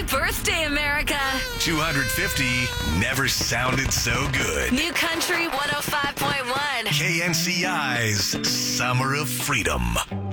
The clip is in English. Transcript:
birthday, America. 250 never sounded so good. New Country 105.1. KNCI's Summer of Freedom.